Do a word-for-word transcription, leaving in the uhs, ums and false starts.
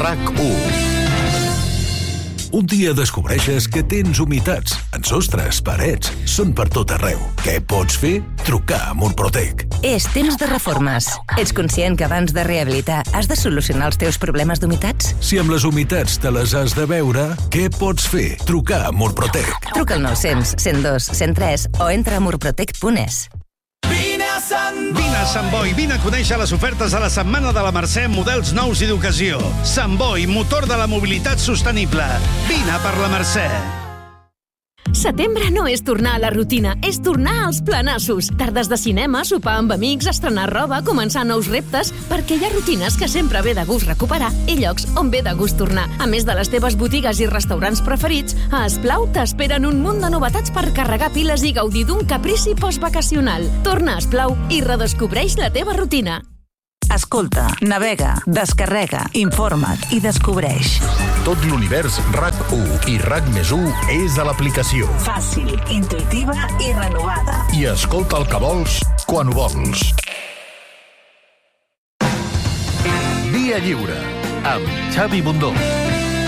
RAC u. Un dia descobreixes que tens humitats en sostres, parets, són per tot arreu. Què pots fer? Trucar a Murprotec. És temps de reformes. Ets conscient que abans de rehabilitar has de solucionar els teus problemes d'humitats? Si amb les humitats te les has de veure, què pots fer? Trucar a Murprotec. Truca al nou cents, cent dos, cent tres o entra a murprotec punt es. Vine a Sant Boi, vine a conèixer les ofertes de la Setmana de la Mercè, models nous i d'ocasió. Sant Boi, motor de la mobilitat sostenible. Vine per la Mercè. Setembre no és tornar a la rutina, és tornar als planassos. Tardes de cinema, sopar amb amics, estrenar roba, començar nous reptes, perquè hi ha rutines que sempre ve de gust recuperar i llocs on ve de gust tornar. A més de les teves botigues i restaurants preferits, a Esplau t'esperen un munt de novetats per carregar piles i gaudir d'un caprici postvacacional. Torna a Esplau i redescobreix la teva rutina. Escolta, navega, descarrega, informa't i descobreix. Tot l'univers RAC u i RAC més u és a l'aplicació. Fàcil, intuïtiva i renovada. I escolta el que vols, quan ho vols. Via Lliure, amb Xavi Bundó.